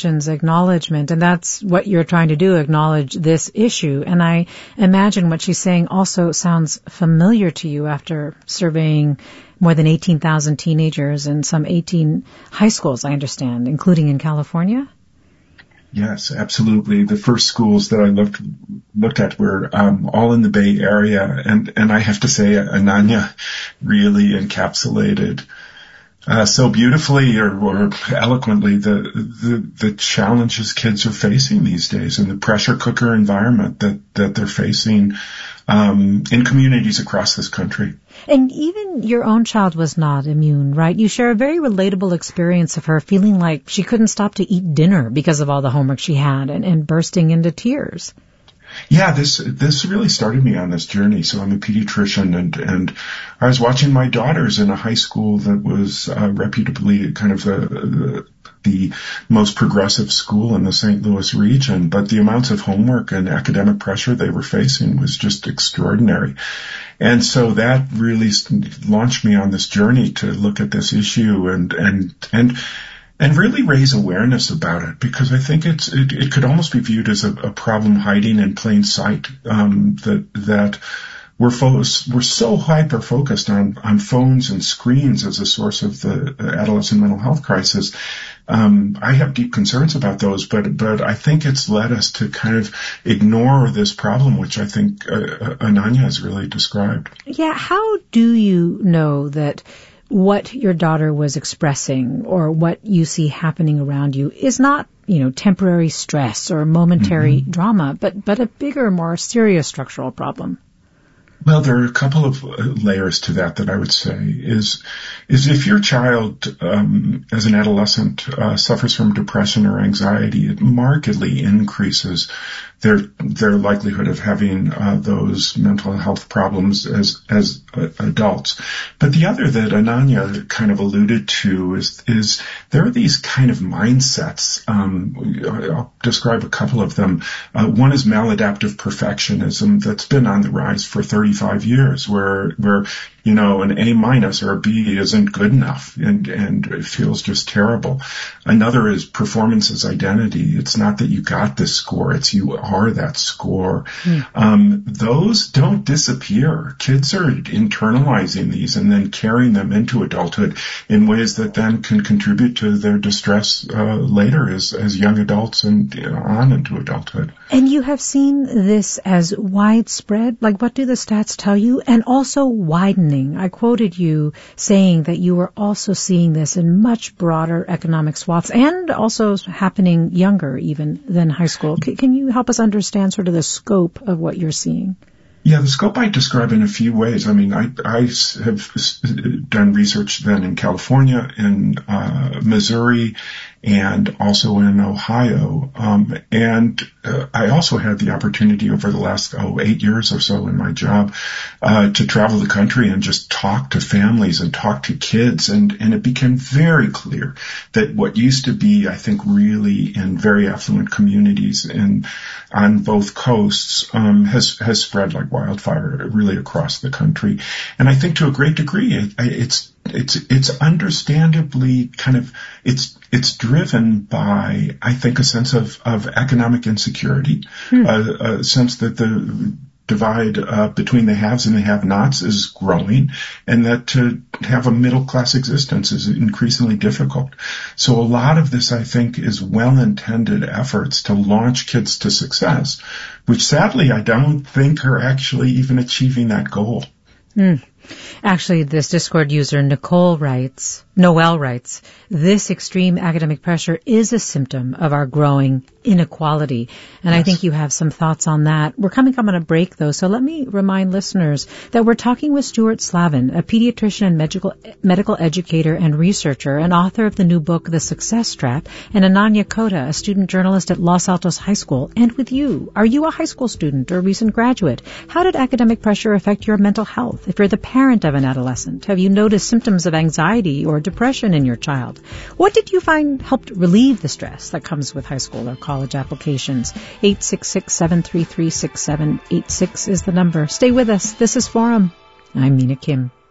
questions acknowledgement, and that's what you're trying to do, acknowledge this issue. And I imagine what she's saying also sounds familiar to you after surveying more than 18,000 teenagers in some 18 high schools, I understand, including in California? Yes, absolutely. The first schools that I looked at were all in the Bay Area, and I have to say, Ananya really encapsulated so beautifully or eloquently the challenges kids are facing these days and the pressure cooker environment that they're facing in communities across this country. And even your own child was not immune, right? You share a very relatable experience of her feeling like she couldn't stop to eat dinner because of all the homework she had and bursting into tears. Yeah, this really started me on this journey. So I'm a pediatrician, and I was watching my daughters in a high school that was reputably kind of the most progressive school in the St. Louis region, but the amounts of homework and academic pressure they were facing was just extraordinary. And so that really launched me on this journey to look at this issue and really raise awareness about it, because I think it could almost be viewed as a problem hiding in plain sight, that we're so hyper focused on phones and screens as a source of the adolescent mental health crisis. I have deep concerns about those, but I think it's led us to kind of ignore this problem, which I think Ananya has really described. Yeah, how do you know that what your daughter was expressing or what you see happening around you is not, temporary stress or momentary drama, but a bigger, more serious structural problem? Well, there are a couple of layers to that I would say is if your child, as an adolescent, suffers from depression or anxiety, it markedly increases their likelihood of having those mental health problems as adults. But the other that Ananya kind of alluded to is there are these kind of mindsets. I'll describe a couple of them. One is maladaptive perfectionism that's been on the rise for 35 years, where an A- or a B isn't good enough, and it feels just terrible. Another is performance as identity. It's not that you got this score, it's you are that score. Those don't disappear. Kids are internalizing these and then carrying them into adulthood in ways that then can contribute to their distress later as young adults and on into adulthood. And you have seen this as widespread? Like, what do the stats tell you? And also widening. I quoted you saying that you were also seeing this in much broader economic swaths and also happening younger even than high school. Can you help us understand sort of the scope of what you're seeing? Yeah, the scope I describe in a few ways. I mean, I have done research then in California, in Missouri, and also in Ohio. And I also had the opportunity over the last 8 years or so in my job to travel the country and just talk to families and talk to kids. And it became very clear that what used to be, I think, really in very affluent communities on both coasts has spread like wildfire really across the country. And I think to a great degree it's understandably kind of it's driven by, I think, a sense of economic insecurity, a sense that the divide between the haves and the have-nots is growing, and that to have a middle-class existence is increasingly difficult. So a lot of this, I think, is well-intended efforts to launch kids to success, which sadly I don't think are actually even achieving that goal. Actually, this Discord user, Noelle writes, this extreme academic pressure is a symptom of our growing inequality. And yes. I think you have some thoughts on that. We're coming up on a break, though, so let me remind listeners that we're talking with Stuart Slavin, a pediatrician and medical educator and researcher, and author of the new book, The Success Trap, and Ananya Kota, a student journalist at Los Altos High School. And with you, are you a high school student or recent graduate? How did academic pressure affect your mental health? If you're the parent of an adolescent, have you noticed symptoms of anxiety or depression in your child? What did you find helped relieve the stress that comes with high school or college applications? 866-733-6786 is the number. Stay with us. This is Forum. I'm Mina Kim.